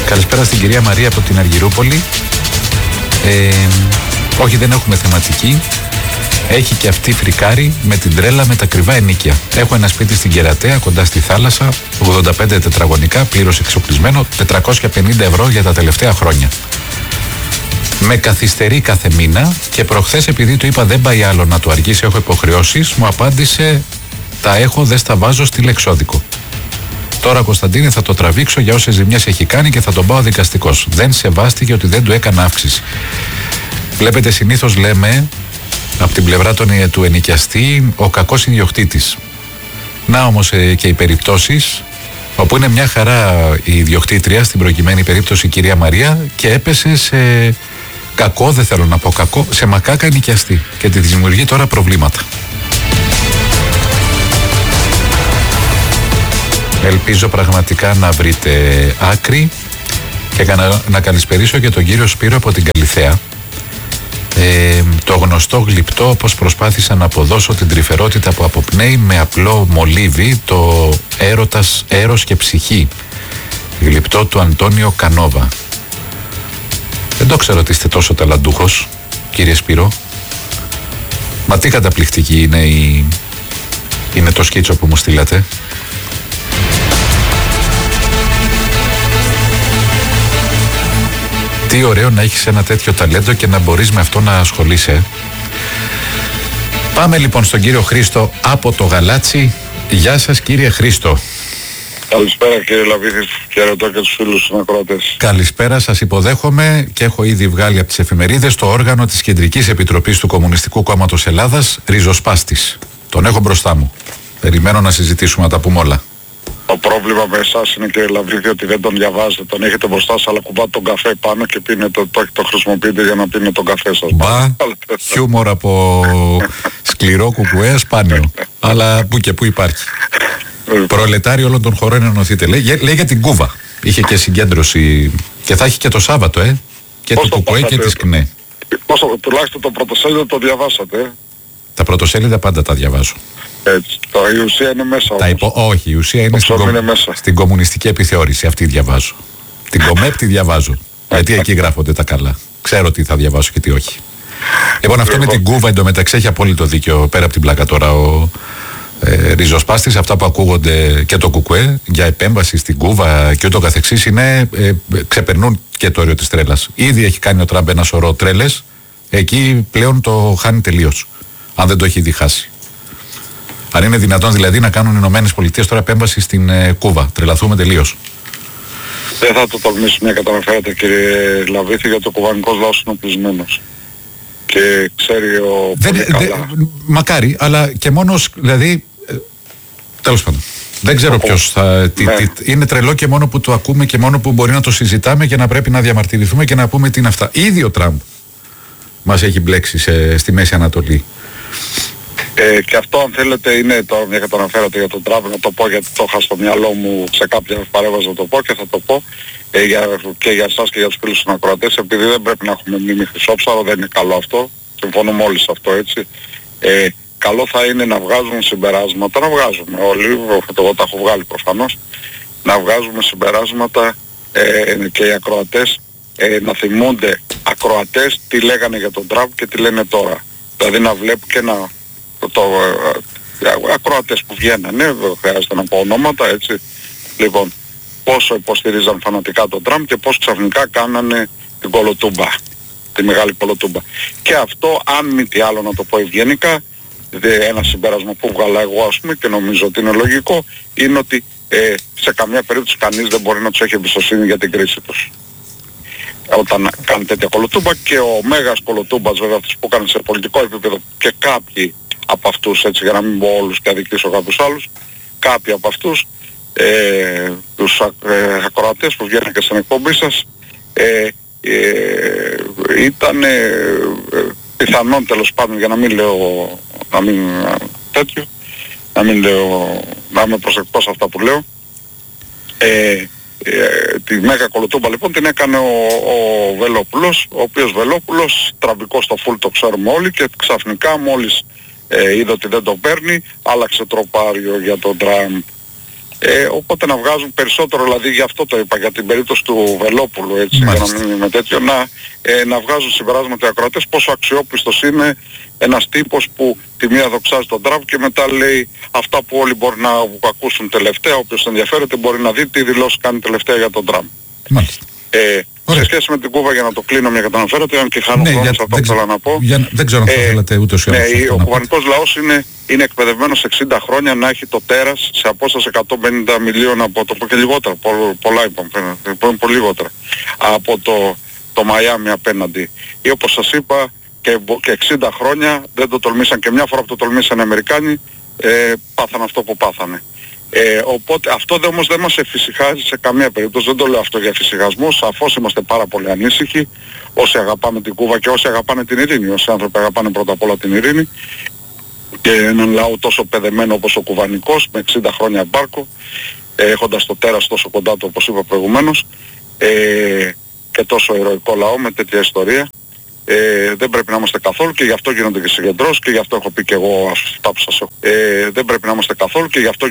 Καλησπέρα στην κυρία Μαρία από την Αργυρούπολη. Όχι, δεν έχουμε θεματική. Έχει και αυτή φρικάρει με την τρέλα με τα ακριβά ενοίκια. Έχω ένα σπίτι στην Κερατέα, κοντά στη θάλασσα, 85 τετραγωνικά, πλήρως εξοπλισμένο, 450 ευρώ για τα τελευταία χρόνια. Με καθυστερεί κάθε μήνα και προχθές, επειδή του είπα δεν πάει άλλο να του αργήσει, έχω υποχρεώσεις, μου απάντησε τα έχω, δεν στα βάζω στη λεξόδικο. Τώρα, Κωνσταντίνε, θα το τραβήξω για όσες ζημιές έχει κάνει και θα τον πάω δικαστικός. Δεν σεβάστηκε ότι δεν του έκανα αύξηση. Βλέπετε, συνήθως λέμε από την πλευρά του ενοικιαστή ο κακός ιδιοκτήτης. Να όμως και οι περιπτώσεις όπου είναι μια χαρά η ιδιοκτήτρια, στην προκειμένη περίπτωση η κυρία Μαρία, και έπεσε σε κακό, δεν θέλω να πω κακό, σε μακάκα ενοικιαστή και τη δημιουργεί τώρα προβλήματα. Ελπίζω πραγματικά να βρείτε άκρη και να καλησπερίσω και τον κύριο Σπύρο από την Καλιθέα. Το γνωστό γλυπτό, όπως προσπάθησα να αποδώσω την τρυφερότητα που αποπνέει με απλό μολύβι, το έρωτας, έρος και ψυχή, γλυπτό του Αντώνιο Κανόβα. Δεν το ξέρω ότι είστε τόσο ταλαντούχος, κύριε Σπύρο. Μα τι καταπληκτική είναι το σκίτσο που μου στείλατε. Τι ωραίο να έχεις ένα τέτοιο ταλέντο και να μπορείς με αυτό να ασχολείσαι. Πάμε λοιπόν στον κύριο Χρήστο από το Γαλάτσι. Γεια σας, κύριε Χρήστο. Καλησπέρα, κύριε Λαβίθη, και ρωτώ και τους φίλους τους ακροατές. Καλησπέρα, σας υποδέχομαι και έχω ήδη βγάλει από τις εφημερίδες το όργανο της Κεντρικής Επιτροπής του Κομμουνιστικού Κόμματος Ελλάδας, ριζοσπάστης. Τον έχω μπροστά μου. Περιμένω να συζητήσουμε, να τα πούμε όλα. Το πρόβλημα με εσάς είναι, κύριε Λαβίθη, ότι δεν τον διαβάζετε. Τον έχετε μπροστά σας, αλλά κουμπάτε τον καφέ πάνω και το χρησιμοποιείτε για να πίνετε τον καφέ σας. Μπα, χιούμορ από σκληρό κουκουέ, σπάνιο. Αλλά που και που υπάρχει. Προλετάρι όλων των χωρών ενωθείτε. Λέει για την Κούβα. Είχε και συγκέντρωση και θα έχει και το Σάββατο, και πώς το κουκουέ και τη ΚΝΕ. Τουλάχιστον το πρωτοσέλιδο το διαβάσατε, Τα πρωτοσέλιδα πάντα τα διαβάζω. Έτσι. Η ουσία είναι μέσα όμως. Όχι, η ουσία είναι στην κομμουνιστική επιθεώρηση. Αυτή διαβάζω. Την Κομέπ τη διαβάζω. Γιατί εκεί γράφονται τα καλά. Ξέρω τι θα διαβάσω και τι όχι. Λοιπόν, αυτό με την Κούβα εντωμεταξύ έχει απόλυτο δίκιο, πέρα από την πλάκα τώρα ο ριζοσπάστης. Αυτά που ακούγονται και το κουκουέ για επέμβαση στην Κούβα και ούτω καθεξής ξεπερνούν και το όριο της τρέλας. Ήδη έχει κάνει ο Τραμπ ένα σωρό τρέλες. Εκεί πλέον το χάνει τελείως. Αν δεν το έχει ήδη χάσει. Αν είναι δυνατόν δηλαδή να κάνουν οι Ηνωμένες Πολιτείες τώρα επέμβαση στην Κούβα. Τρελαθούμε τελείως. Δεν θα το τολμήσει μια καταναφέρατε, κύριε Λαβίθη, γιατί ο κουβανικός λαός είναι οπλισμένος. Και ξέρει πολύ καλά. Μακάρι, αλλά και μόνος, δηλαδή, τέλος πάντων. Δεν ξέρω ποιος θα... είναι τρελό και μόνο που το ακούμε και μόνο που μπορεί να το συζητάμε και να πρέπει να διαμαρτυρηθούμε και να πούμε τι είναι αυτά. Ήδη ο Τραμπ μας έχει μπλέξει στη Μέση Ανατολή. Και αυτό, αν θέλετε, είναι τώρα μια καταναφέρατε για τον Τραμπ, να το πω, γιατί το είχα στο μυαλό μου σε κάποια παρέμβαση να το πω, και θα το πω και για εσάς και για τους φίλους τους ακροατές, επειδή δεν πρέπει να έχουμε μνήμη χρυσόψαρο, δεν είναι καλό αυτό, συμφωνούμε όλοι σε αυτό, έτσι. Καλό θα είναι να βγάζουμε συμπεράσματα, να βγάζουμε όλοι, εγώ τα έχω βγάλει προφανώς, να βγάζουμε συμπεράσματα και οι ακροατές να θυμούνται ακροατές τι λέγανε για τον Τραμπ και τι λένε τώρα. Δηλαδή να βλέπουν και να... ακροατές που βγαίνανε, δεν χρειάζεται να πω ονόματα, έτσι. Λοιπόν, πόσο υποστηρίζαν φανατικά τον Τραμπ και πώς ξαφνικά κάνανε την κολοτούμπα, τη μεγάλη κολοτούμπα. Και αυτό, αν μη τι άλλο να το πω ευγενικά, ένα συμπέρασμα που βγάλα εγώ, ας πούμε, και νομίζω ότι είναι λογικό, είναι ότι σε καμιά περίπτωση κανείς δεν μπορεί να τους έχει εμπιστοσύνη για την κρίση τους. Όταν κάνει τέτοια κολοτούμπα, και ο μέγας κολοτούμπας βέβαια, αυτός που κάνει σε πολιτικό επίπεδο, και κάποιοι από αυτούς, έτσι, για να μην πω όλους και αδικήσω κάποιους άλλους, κάποιοι από αυτούς τους ακροατές που βγαίνουν και στην εκπομπή σας ήταν πιθανόν, τέλος πάντων, για να μην λέω να είμαι προσεκτικός σε αυτά που λέω, τη μέγα κολοτούμπα λοιπόν την έκανε ο Βελόπουλος, ο οποίος Βελόπουλος, τραμπικός στο φουλ, το ξέρουμε όλοι, και ξαφνικά μόλις είδε ότι δεν το παίρνει, άλλαξε τροπάριο για τον Τραμπ. Οπότε να βγάζουν περισσότερο, δηλαδή γι' αυτό το είπα, για την περίπτωση του Βελόπουλου, έτσι, Μάλιστα. για να μην είναι τέτοιο, να βγάζουν συμπεράσματα οι ακροατές πόσο αξιόπιστος είναι ένας τύπος που τη μία δοξάζει τον Τραμπ και μετά λέει αυτά που όλοι μπορεί να ακούσουν τελευταία, όποιος ενδιαφέρεται μπορεί να δει τι δηλώσεις κάνει τελευταία για τον Τραμπ. Μάλιστα. Σε σχέση με την Κούβα, για να το κλείνω μια και το αναφέρατε, αν και χάνω χρόνο σε αυτό που θέλω να πω. Δεν ξέρω αν θα θέλατε ούτως ή άλλως. Ο κουβανικός λαός είναι εκπαιδευμένος 60 χρόνια να έχει το τέρας σε απόσταση 150 μιλίων από το, και λιγότερα, πολλά είπαμε, πολύ λιγότερα, από το Μαϊάμι απέναντι. Ή όπως σας είπα, και 60 χρόνια δεν το τολμήσαν, και μια φορά που το τολμήσαν οι Αμερικάνοι, πάθαν αυτό που πάθανε. Οπότε αυτό όμως δεν μας εφησυχάζει σε καμία περίπτωση, δεν το λέω αυτό για εφησυχασμό, σαφώς είμαστε πάρα πολύ ανήσυχοι όσοι αγαπάμε την Κούβα και όσοι αγαπάνε την ειρήνη, όσοι άνθρωποι αγαπάνε πρώτα απ' όλα την ειρήνη και έναν λαό τόσο παιδεμένο όπως ο κουβανικός με 60 χρόνια μπάρκο, έχοντας το τέρας τόσο κοντά του όπως είπα προηγουμένως, και τόσο ηρωικό λαό με τέτοια ιστορία. Δεν πρέπει να είμαστε καθόλου, και γι' αυτό γίνονται και συγκεντρώσεις, και γι' αυτό έχω πει και εγώ αυτά που σας έχω. Δεν πρέπει να είμαστε καθόλου, και γι' αυτό